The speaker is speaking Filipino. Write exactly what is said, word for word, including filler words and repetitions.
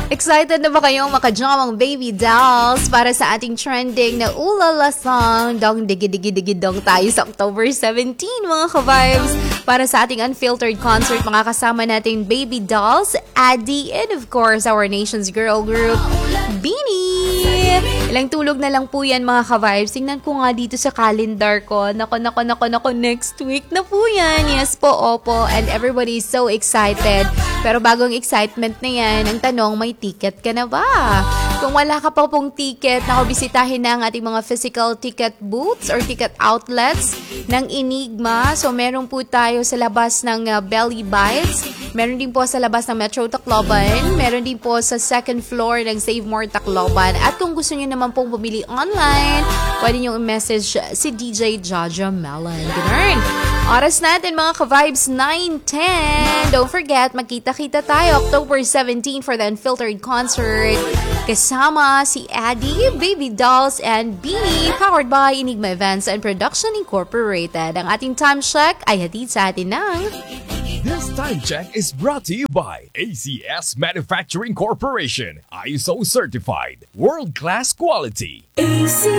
Excited na ba kayong makajamang baby dolls para sa ating trending na ulala song dong digi digi digi dong tayo sa October seventeenth mga ka-vibes. Para sa ating unfiltered concert, makakasama natin baby dolls, Addy, and of course our nation's girl group, Beanie. Ilang tulog na lang po yan mga ka-vibes. Tingnan ko nga dito sa calendar ko. Nako, nako, nako, nako, next week na po yan. Yes po, opo. And everybody is so excited. Pero bagong excitement na yan, ang tanong, may ticket ka na ba? Kung wala ka pa pong ticket, naku, bisitahin na ang ating mga physical ticket booths or ticket outlets ng Enigma. So, meron po tayo sa labas ng uh, Belly Bites. Meron din po sa labas ng Metro Tacloban. Meron din po sa second floor ng Save More Tacloban. At kung gusto nyo naman pong bumili online, pwede nyo i-message si D J Jaja Melon. Ganun. Oras natin mga ka-vibes, nine ten. Don't forget, magkita-kita tayo October seventeenth for the Unfiltered concert. Kasama si Addy, Baby Dolls, and Beanie, powered by Enigma Events and Production Incorporated. Ang ating time check ay hatid sa atin ng... This time check is brought to you by A C S Manufacturing Corporation, I S O certified, world-class quality. A C